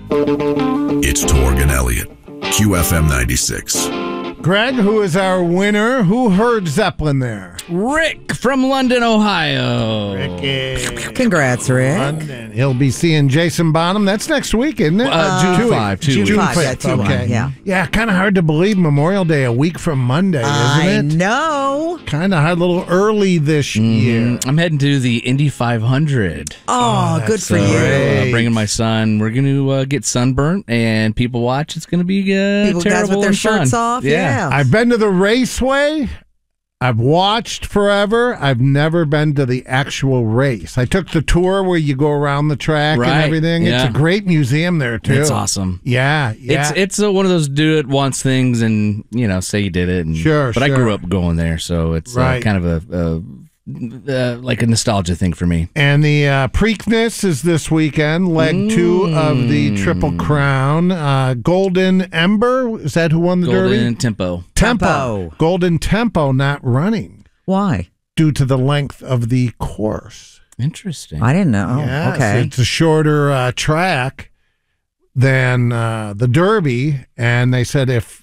It's Torg and Elliott, QFM 96. Greg, who is our winner? Who heard Zeppelin there? Rick from London, Ohio. Ricky. Congrats, Rick. London. He'll be seeing Jason Bonham. That's next week, isn't it? June 5. June 5, yeah, 2-1, okay. yeah. Yeah, kind of hard to believe Memorial Day a week from Monday, isn't I it? know. Kind of hard, a little early this year. I'm heading to the Indy 500. Oh, good for you. great. Bringing my son. We're going to get sunburnt and people watch. It's going to be People, terrible guys with their and shirts fun. off. Yeah. I've been to the raceway. I've watched forever. I've never been to the actual race. I took the tour where you go around the track and Right, everything. yeah. It's a great museum there, too. It's awesome. Yeah. It's one of those do it once things and, say you did it. And, Sure, But I sure. grew up going there, so it's Right. kind of like a nostalgia thing for me. And the Preakness is this weekend, leg 2 of the Triple Crown. Golden Ember, is that who won the Derby? Golden Tempo. Tempo. Golden Tempo not running Why? due to the length of the course. Interesting. I didn't know. Yes, Okay. it's a shorter track than the Derby, and they said if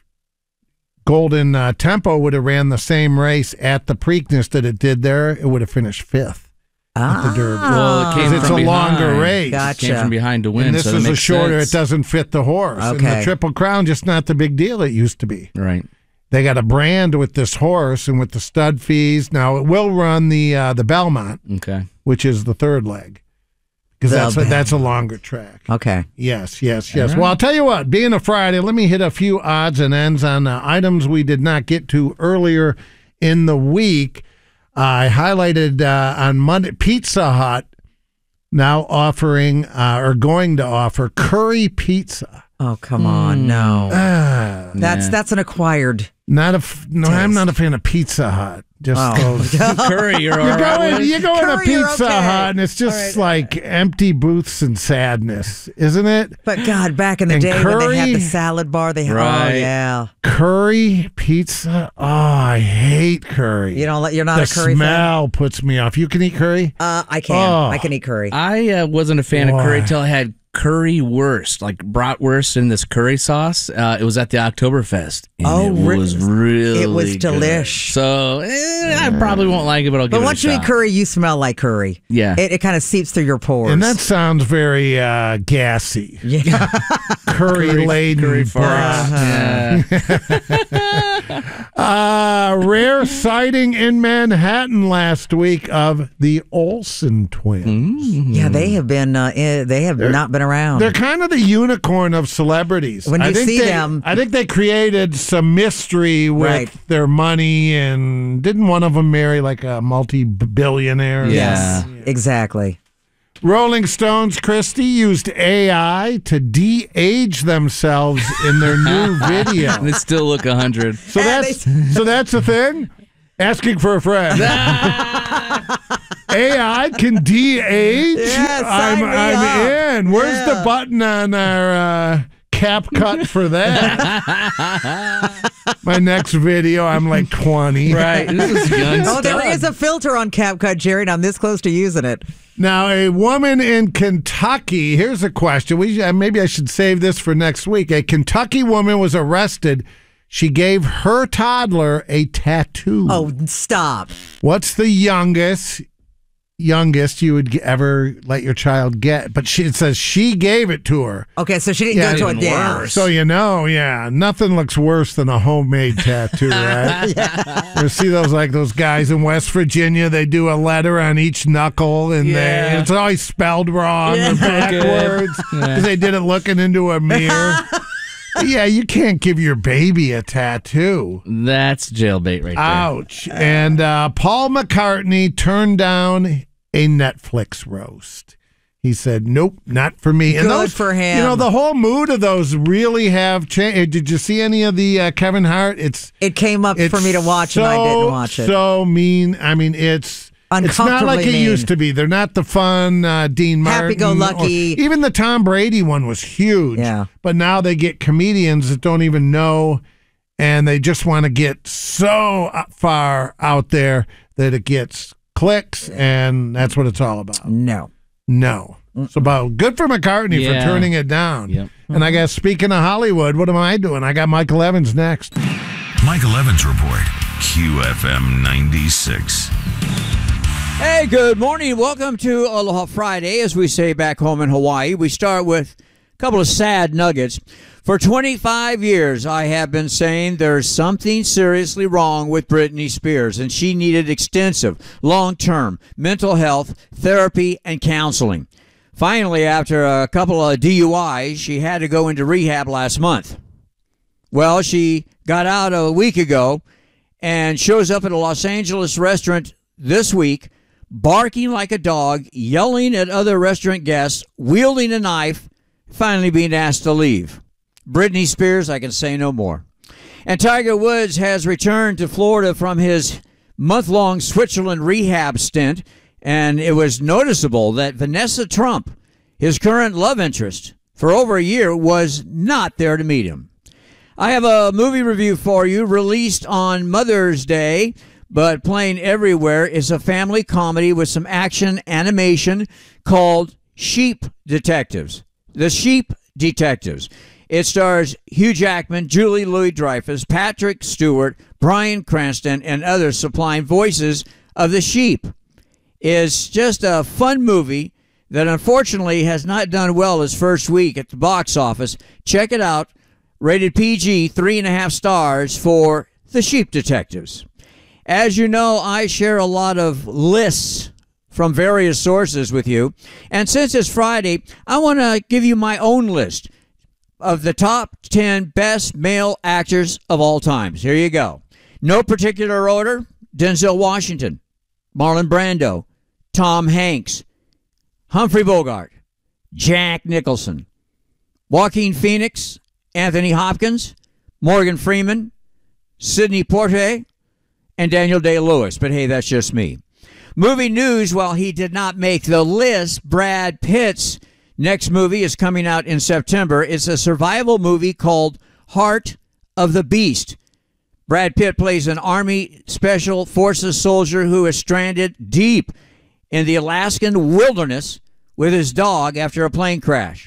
Golden Tempo would have ran the same race at the Preakness that it did there, it would have finished 5th at the Derby. Well, it came It's from a behind. longer race. Gotcha. Came from behind to win, And this so that is a makes shorter, sense. it doesn't fit the horse. And Okay. the Triple Crown, just not the big deal it used to be. Right. They got a brand with this horse and with the stud fees. Now, it will run the Belmont, Okay. which is the third leg. Because that's a longer track. Okay. Yes. right. Well, I'll tell you what, being a Friday, let me hit a few odds and ends on items we did not get to earlier in the week. I highlighted on Monday, Pizza Hut now offering or going to offer curry pizza. Oh, come on. No. That's an acquired. I'm not a fan of Pizza Hut. Just those. Curry, you're all You right with? go in a Curry, you're Pizza okay. Hut, and it's just like empty booths and sadness, isn't it? But God, back in the And day when they had curry? the salad bar, they had. Right. Oh yeah. Curry pizza. Oh, I hate curry. You're not the a curry fan. smell puts me off. You can eat curry? I can. Oh. I can eat curry. I wasn't a fan of Boy. curry until I had currywurst, like bratwurst in this curry sauce. It was at the Oktoberfest. And it was really it was good. delish. So I probably won't like it, but I'll give But it a once you shot. eat curry, you smell like curry. Yeah. It kind of seeps through your pores. And that sounds very gassy. yeah. Curry laden. Curry farts. Yeah. Rare sighting in Manhattan last week of the Olsen twins. Yeah, they have been. They have not been around. They're kind of the unicorn of celebrities. When you I think see them- I think they created some mystery with Right. their money, and didn't one of them marry like a multi-billionaire? Yes, exactly. Rolling Stones, Christy, used AI to de-age themselves in their new video. And they still look 100. So that's the thing? Asking for a friend. AI can de-age? Yeah, sign me I'm up. in. Where's the button on our cap cut for that? My next video, I'm like 20. Right. This is young Oh, there stuff. is a filter on CapCut, Jerry, and I'm this close to using it. Now, a woman in Kentucky, here's a question. Maybe I should save this for next week. A Kentucky woman was arrested. She gave her toddler a tattoo. Oh, stop. What's the youngest you would ever let your child get? But it says she gave it to her. Okay, so she didn't Yeah, go to a even dance. worse. So nothing looks worse than a homemade tattoo, right? You see those guys in West Virginia, they do a letter on each knuckle, and Yeah. it's always spelled wrong Yeah. or backwards because they did it looking into a mirror. Yeah, you can't give your baby a tattoo. That's jailbait right there. Ouch. And Paul McCartney turned down a Netflix roast. He said, nope, not for me. And Good for him. You know, the whole mood of those really have changed. Did you see any of the Kevin Hart? It came up for me to watch, and I didn't watch it. So mean. I mean, it's not Uncomfortably like it mean. used to be. They're not the fun Dean Martin. Happy-go-lucky. Even the Tom Brady one was huge. Yeah. But now they get comedians that don't even know, and they just want to get so far out there that it gets clicks, and that's what it's all about. No. No. So, about good for McCartney for turning it down. Yep. And I guess, speaking of Hollywood, what am I doing? I got Michael Evans next. Michael Evans Report. QFM 96. Hey, good morning. Welcome to Aloha Friday. As we say back home in Hawaii, we start with a couple of sad nuggets. For 25 years, I have been saying there's something seriously wrong with Britney Spears, and she needed extensive, long-term mental health, therapy, and counseling. Finally, after a couple of DUIs, she had to go into rehab last month. Well, she got out a week ago and shows up at a Los Angeles restaurant this week, barking like a dog, yelling at other restaurant guests, wielding a knife, finally being asked to leave. Britney Spears, I can say no more. And Tiger Woods has returned to Florida from his month-long Switzerland rehab stint, and it was noticeable that Vanessa Trump, his current love interest for over a year, was not there to meet him. I have a movie review for you released on Mother's Day, but playing everywhere is a family comedy with some action animation called Sheep Detectives. The Sheep Detectives. It stars Hugh Jackman, Julie Louis-Dreyfus, Patrick Stewart, Bryan Cranston, and others supplying voices of the sheep. It's just a fun movie that unfortunately has not done well its first week at the box office. Check it out. Rated PG, 3.5 stars for The Sheep Detectives. As you know, I share a lot of lists from various sources with you. And since it's Friday, I want to give you my own list of the top 10 best male actors of all times. Here you go. No particular order. Denzel Washington, Marlon Brando, Tom Hanks, Humphrey Bogart, Jack Nicholson, Joaquin Phoenix, Anthony Hopkins, Morgan Freeman, Sidney Poitier, and Daniel Day-Lewis. But hey, that's just me. Movie news, while he did not make the list, Brad Pitt's next movie is coming out in September. It's a survival movie called Heart of the Beast. Brad Pitt plays an Army Special Forces soldier who is stranded deep in the Alaskan wilderness with his dog after a plane crash.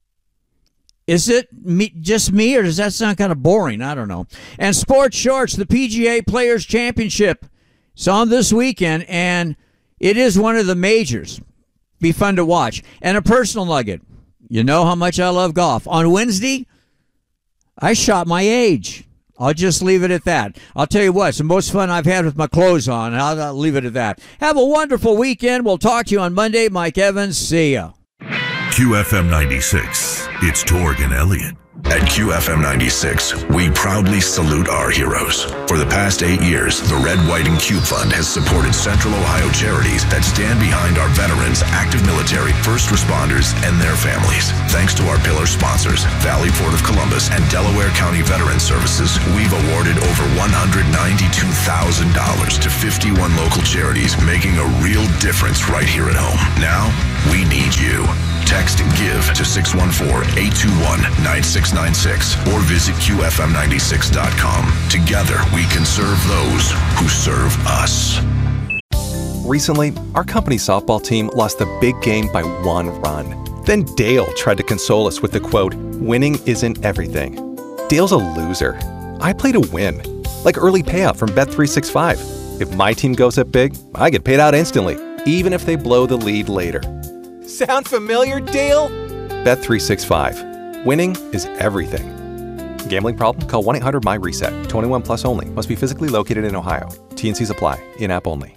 Is it just me, or does that sound kind of boring? I don't know. And sports shorts, the PGA Players Championship. It's on this weekend, and it is one of the majors. Be fun to watch. And a personal nugget. You know how much I love golf. On Wednesday, I shot my age. I'll just leave it at that. I'll tell you what, it's the most fun I've had with my clothes on. I'll leave it at that. Have a wonderful weekend. We'll talk to you on Monday. Mike Evans, see ya. QFM 96. It's Torg and Elliott. At QFM 96, we proudly salute our heroes. For the past 8 years, the Red, White, and Cube Fund has supported Central Ohio charities that stand behind our veterans, active military, first responders, and their families. Thanks to our pillar sponsors, Valley Port of Columbus and Delaware County Veteran Services, we've awarded over $192,000 to 51 local charities, making a real difference right here at home. Now, we need you. Text GIVE to 614-821-9696 or visit QFM96.com. Together, we can serve those who serve us. Recently, our company's softball team lost the big game by 1 run. Then Dale tried to console us with the quote, "Winning isn't everything." Dale's a loser. I play to win. Like early payout from Bet365. If my team goes up big, I get paid out instantly, even if they blow the lead later. Sound familiar, Dale? Bet365. Winning is everything. Gambling problem? Call 1-800-MY-RESET. 21 plus only. Must be physically located in Ohio. T&Cs apply. In-app only.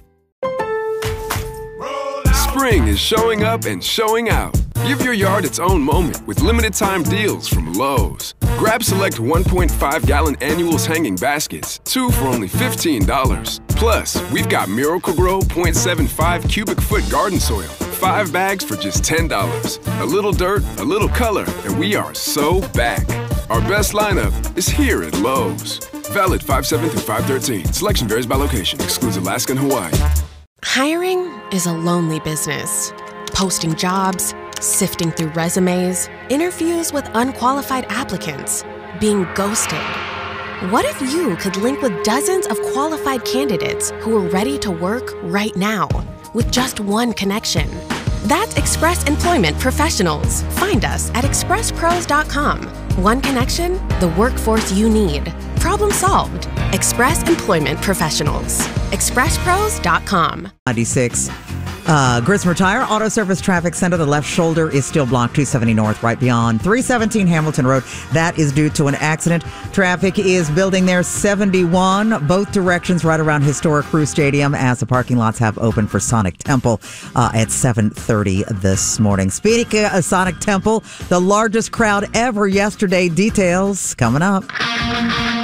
Spring is showing up and showing out. Give your yard its own moment with limited time deals from Lowe's. Grab select 1.5-gallon annuals hanging baskets, 2 for only $15. Plus, we've got Miracle-Gro 0.75 cubic foot garden soil, 5 bags for just $10. A little dirt, a little color, and we are so back. Our best lineup is here at Lowe's. Valid 5/7 through 5/13. Selection varies by location. Excludes Alaska and Hawaii. Hiring is a lonely business. Posting jobs, sifting through resumes, interviews with unqualified applicants, being ghosted. What if you could link with dozens of qualified candidates who are ready to work right now with just one connection? That's Express Employment Professionals. Find us at expresspros.com. One connection, the workforce you need. Problem solved. Express Employment Professionals. expresspros.com. 96. Grismer Tire Auto Service Traffic Center. The left shoulder is still blocked 270 north, right beyond 317 Hamilton Road. That is due to an accident. Traffic is building there 71, both directions right around Historic Crew Stadium as the parking lots have opened for Sonic Temple at 7:30 this morning. Speaking of Sonic Temple, the largest crowd ever yesterday. Details coming up.